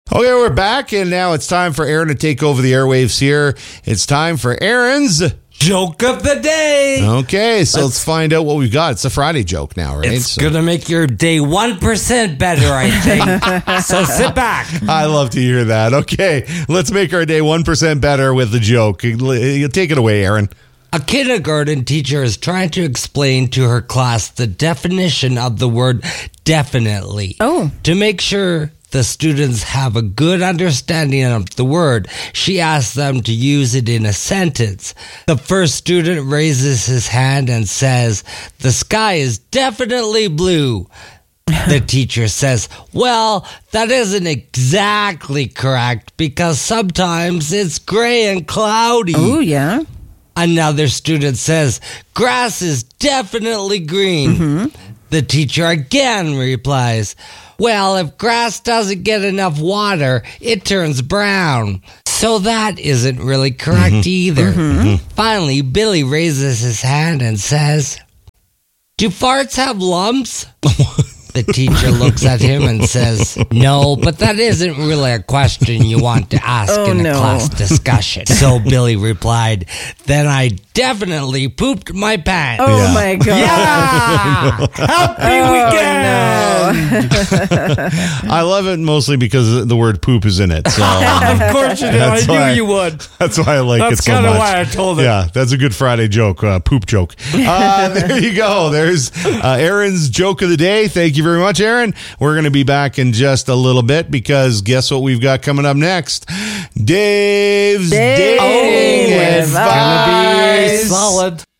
Okay, we're back, and now it's time for Aaron to take over the airwaves here. It's time for Aaron's Joke of the Day. Okay, so let's find out what we've got. It's a Friday joke now, right? It's going to make your day 1% better, I think. So sit back. I love to hear that. Okay, let's make our day 1% better with the joke. Take it away, Aaron. A kindergarten teacher is trying to explain to her class the definition of the word definitely. Oh. To make sure the students have a good understanding of the word, she asks them to use it in a sentence. The first student raises his hand and says, "The sky is definitely blue." The teacher says, "Well, that isn't exactly correct because sometimes it's gray and cloudy." Oh, yeah. Another student says, "Grass is definitely green." Mm-hmm. The teacher again replies, "Well, if grass doesn't get enough water, it turns brown." So that isn't really correct either. Finally, Billy raises his hand and says, "Do farts have lumps?" The teacher looks at him and says, "No, but that isn't really a question you want to ask in a class discussion." So Billy replied, "Then I definitely pooped my pants." Oh, my God. Yeah! Happy weekend! I love it mostly because the word poop is in it. So Of course you do. I knew you would. That's why I like That's it so kind much. of why I told it. Yeah, that's a good Friday joke, poop joke. There you go. There's Aaron's joke of the day. Thank you very much, Aaron. We're going to be back in just a little bit because guess what we've got coming up next? Dave's Dating Dave. Advice. Solid.